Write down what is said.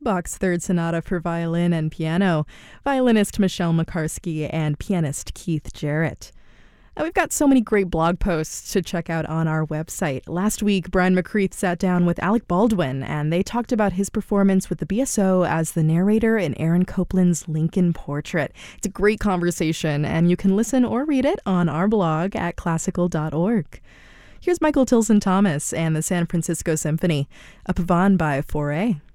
Bach's Third Sonata for violin and piano, violinist Michelle Makarsky and pianist Keith Jarrett. Now, we've got so many great blog posts to check out on our website. Last week, Brian McCreath sat down with Alec Baldwin, and they talked about his performance with the BSO as the narrator in Aaron Copland's Lincoln Portrait. It's a great conversation, and you can listen or read it on our blog at classical.org. Here's Michael Tilson Thomas and the San Francisco Symphony, a pavane by Fauré.